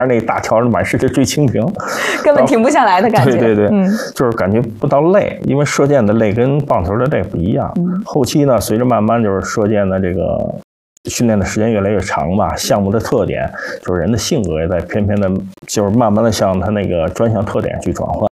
那大桥是满世界追蜻蜓， 根本停不下来的感觉。 对对对，就是感觉不到累，因为射箭的累跟棒球的累不一样。后期呢，随着慢慢就是射箭的这个训练的时间越来越长吧，项目的特点就是人的性格也在偏偏的，就是慢慢的向他那个专项特点去转换。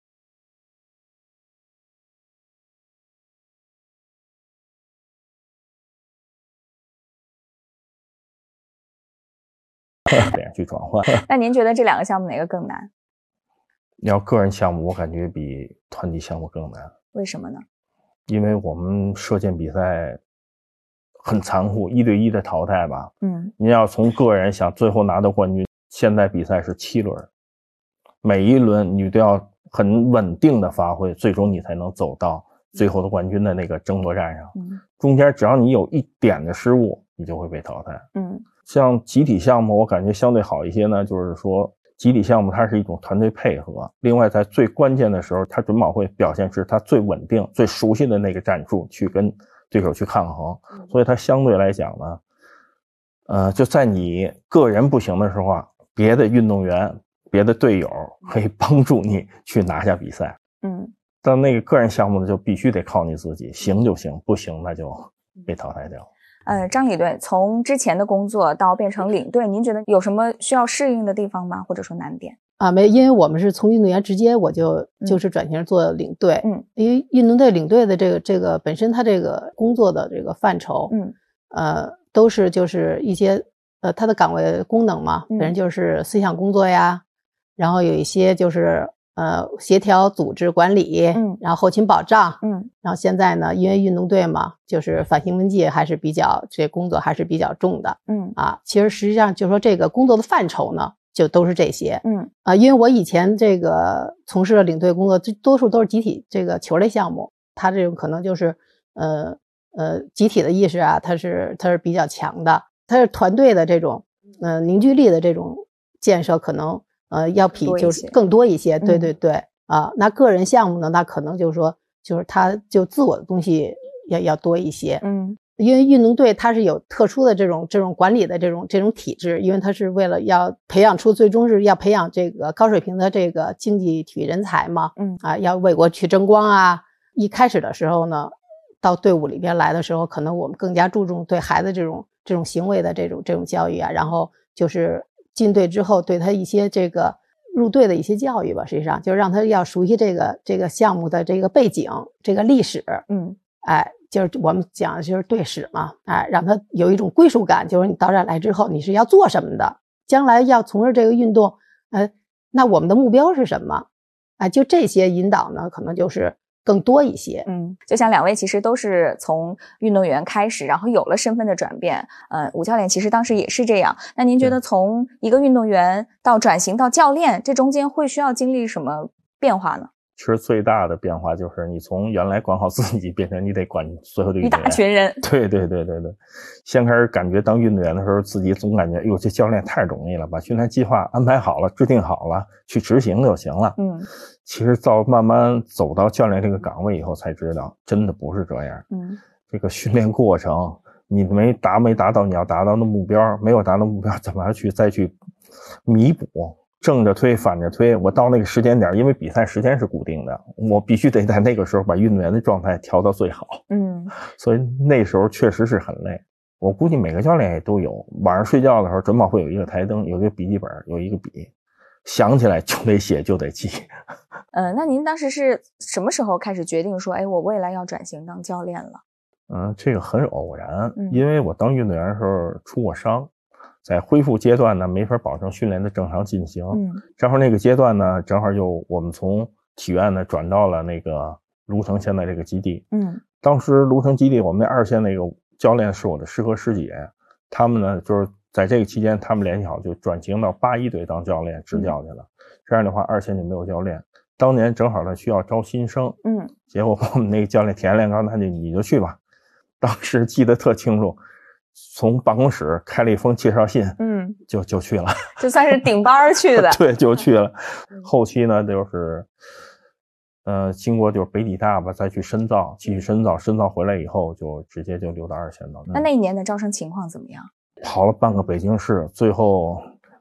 去转换。 那您觉得这2个项目哪个更难？ 要个人项目，我感觉比团体项目更难。 为什么呢？ 因为我们射箭比赛很残酷，1对1的淘汰吧。你要从个人想最后拿到冠军，现在比赛是7轮，每一轮你都要很稳定的发挥，最终你才能走到最后的冠军的那个争夺战上。中间只要你有一点的失误，你就会被淘汰。像集体项目我感觉相对好一些呢，就是说集体项目它是一种团队配合，另外在最关键的时候，它准保会表现出它最稳定最熟悉的那个战术去跟对手去抗衡，所以它相对来讲呢就在你个人不行的时候啊，别的运动员别的队友可以帮助你去拿下比赛。但那个个人项目呢，就必须得靠你自己，行就行，不行那就被淘汰掉。 张领队从之前的工作到变成领队，您觉得有什么需要适应的地方吗？或者说难点？ 没，因为我们是从运动员直接我就是转型做领队。因为运动队领队的这个本身他这个工作的这个范畴，都是就是一些他的岗位功能嘛，本身就是思想工作呀，然后有一些就是协调组织管理，然后后勤保障，然后现在呢，因为运动队嘛，就是反兴奋剂还是比较这工作还是比较重的，其实实际上就是说这个工作的范畴呢，就都是这些，因为我以前这个从事的领队工作，多数都是集体这个球类项目，它这种可能就是集体的意识啊，它是比较强的，它是团队的这种凝聚力的这种建设可能。要比就是更多一些，对对对，那个人项目呢，那可能就是说，就是他就自我的东西要多一些，因为运动队它是有特殊的这种管理的这种体制，因为它是为了要培养出最终是要培养这个高水平的这个竞技体育人才嘛，要为国去争光啊。一开始的时候呢，到队伍里边来的时候，可能我们更加注重对孩子这种行为的这种教育啊，然后就是进队之后对他一些这个入队的一些教育吧，实际上就让他要熟悉这个项目的这个背景这个历史，就是我们讲的就是队史嘛，让他有一种归属感，就是你到这儿来之后你是要做什么的，将来要从事这个运动，那我们的目标是什么，就这些引导呢可能就是更多一些。 就像2位其实都是从运动员开始，然后有了身份的转变。吴教练其实当时也是这样。那您觉得从一个运动员到转型到教练，这中间会需要经历什么变化呢？ 其实最大的变化就是你从原来管好自己变成你得管所有的运动员， 一大群人。 对。先开始感觉当运动员的时候，自己总感觉这教练太容易了，把训练计划安排好了制定好了去执行就行了。其实慢慢走到教练这个岗位以后才知道真的不是这样。这个训练过程你没达到你要达到的目标，没有达到目标怎么样再去弥补，正着推反着推，我到那个时间点，因为比赛时间是固定的，我必须得在那个时候把运动员的状态调到最好。所以那时候确实是很累。我估计每个教练也都有，晚上睡觉的时候准保会有一个台灯，有一个笔记本，有一个笔，想起来就得写就得记。 那您当时是什么时候开始决定说我未来要转型当教练了？ 这个很偶然，因为我当运动员的时候出过伤，在恢复阶段呢没法保证训练的正常进行。正好那个阶段呢，正好我们从体院呢转到了那个芦城现在这个基地。当时芦城基地我们那2线那个教练是我的师哥师姐，他们呢就是在这个期间他们联系好就转型到81队当教练执教去了。这样的话2线就没有教练，当年正好他需要招新生，结果我们那个教练田连刚他就你就去吧。当时记得特清楚，从办公室开了一封介绍信，就去了， 就算是顶班去的。 对，就去了。后期呢就是经过就是北体大吧，再去深造，继续深造回来以后就直接就留到2线了。 那一年的招生情况怎么样？ 跑了半个北京市，最后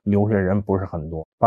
留下人不是很多。